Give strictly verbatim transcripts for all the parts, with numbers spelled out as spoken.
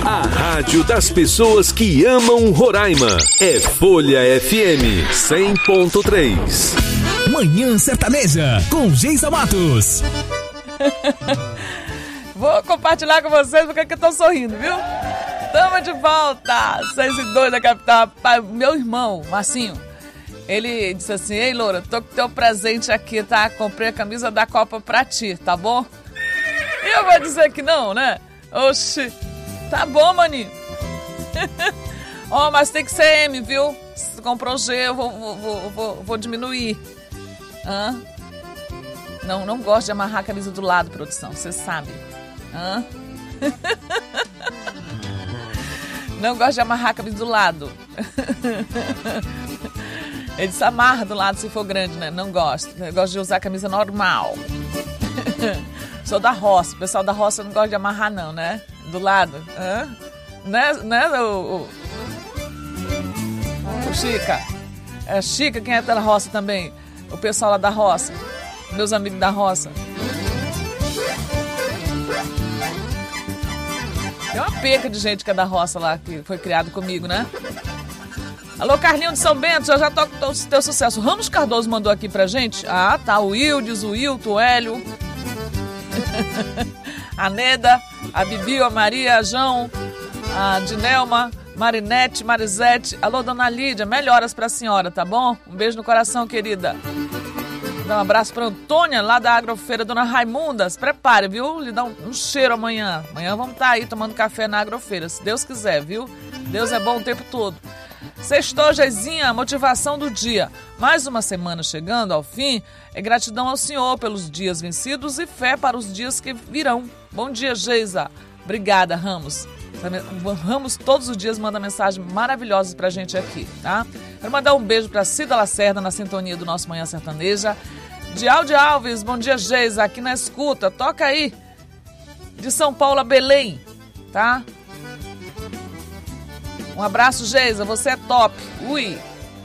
A rádio das pessoas que amam Roraima. É Folha F M cem ponto três. Manhã Sertaneja, com Geisa Matos. Vou compartilhar com vocês porque que eu tô sorrindo, viu? Tamo de volta, seis e dois da capital. Meu irmão, Marcinho, ele disse assim: ei, Loura, tô com teu presente aqui, tá? Comprei a camisa da Copa pra ti, tá bom? E eu vou dizer que não, né? Oxi, tá bom, maninho. Ó, oh, mas tem que ser M, viu? Se comprou G, eu vou, vou, vou, vou, vou diminuir. Hã? Não, não gosto de amarrar a camisa do lado, produção, você sabe. Hã? Não gosto de amarrar a camisa do lado. Ele disse amarra do lado se for grande, né? Não gosto. Eu gosto de usar a camisa normal. Sou da roça. O pessoal da roça não gosta de amarrar, não, né? Do lado. Hã? Né, né o, o, o Chica? É Chica, quem é da roça também? O pessoal lá da roça. Meus amigos da roça. Tem uma peca de gente que é da roça lá, que foi criado comigo, né? Alô, Carlinho de São Bento, já já toco o teu sucesso. O Ramos Cardoso mandou aqui pra gente. Ah, tá, o Wildes, o Wilton, o Hélio. A Neda, a Bibi, a Maria, a João, a Dinelma, Marinete, Marisete. Alô, dona Lídia, melhoras pra senhora, tá bom? Um beijo no coração, querida. Dá um abraço pra Antônia, lá da Agrofeira, dona Raimunda. Se prepare, viu? Lhe dá um, um cheiro amanhã. Amanhã vamos estar aí tomando café na Agrofeira, se Deus quiser, viu? Deus é bom o tempo todo. Sextou, Geizinha, motivação do dia. Mais uma semana chegando ao fim. É gratidão ao Senhor pelos dias vencidos e fé para os dias que virão. Bom dia, Geisa. Obrigada, Ramos. Ramos todos os dias manda mensagens maravilhosas pra gente aqui, tá? Quero mandar um beijo pra Cida Lacerda na sintonia do nosso Manhã Sertaneja. Dialde Alves, bom dia, Geisa, aqui na escuta. Toca aí. De São Paulo a Belém, tá? Um abraço, Geisa, você é top. Ui.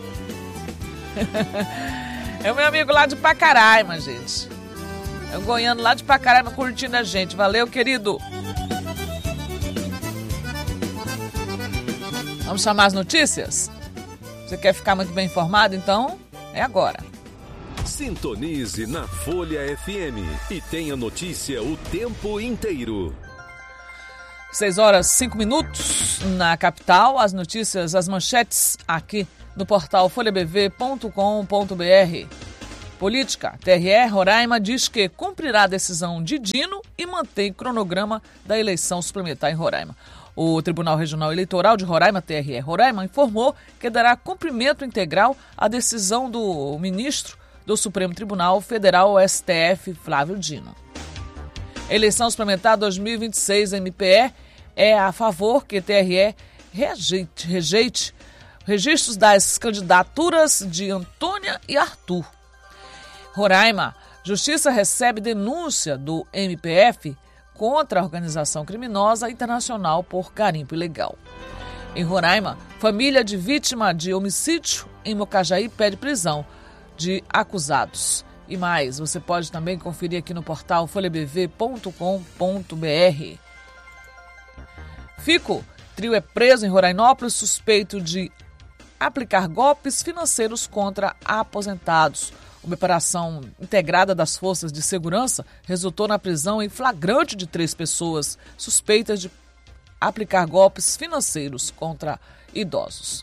É o meu amigo lá de Pacaraima, gente. É o goiano lá de Pacaraima curtindo a gente. Valeu, querido. Vamos chamar as notícias? Você quer ficar muito bem informado? Então, é agora. Sintonize na Folha F M e tenha notícia o tempo inteiro. seis horas, cinco minutos na capital. As notícias, as manchetes aqui no portal folha b v ponto com ponto b r. Política. T R E Roraima diz que cumprirá a decisão de Dino e mantém cronograma da eleição suplementar em Roraima. O Tribunal Regional Eleitoral de Roraima, T R E Roraima, informou que dará cumprimento integral à decisão do ministro do Supremo Tribunal Federal, S T F, Flávio Dino. Eleição suplementar dois mil e vinte e seis, M P E, é a favor que T R E rejeite, rejeite registros das candidaturas de Antônia e Arthur. Roraima, Justiça recebe denúncia do M P F contra a organização criminosa internacional por garimpo ilegal. Em Roraima, família de vítima de homicídio em Mocajaí pede prisão de acusados. E mais, você pode também conferir aqui no portal folha b v ponto com ponto b r. Fico, trio é preso em Rorainópolis suspeito de aplicar golpes financeiros contra aposentados. Uma operação integrada das forças de segurança resultou na prisão em flagrante de três pessoas suspeitas de aplicar golpes financeiros contra idosos.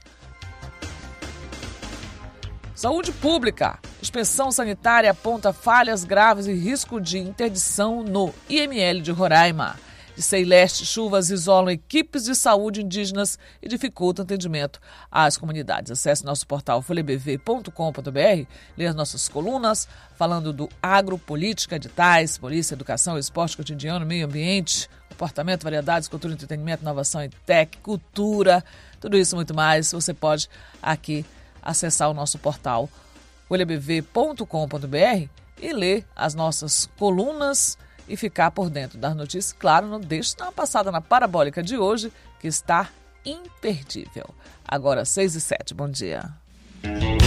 Saúde pública. Inspeção sanitária aponta falhas graves e risco de interdição no I M L de Roraima. De Ceileste, chuvas isolam equipes de saúde indígenas e dificultam atendimento às comunidades. Acesse nosso portal folha b v ponto com ponto b r, leia as nossas colunas falando do agro, política, editais, polícia, educação, esporte cotidiano, meio ambiente, comportamento, variedades, cultura, entretenimento, inovação e tech, cultura, tudo isso e muito mais. Você pode aqui acessar o nosso portal folha b v ponto com ponto b r e ler as nossas colunas e ficar por dentro das notícias. Claro, não deixe de dar uma passada na Parabólica de hoje, que está imperdível. Agora, seis e sete, bom dia.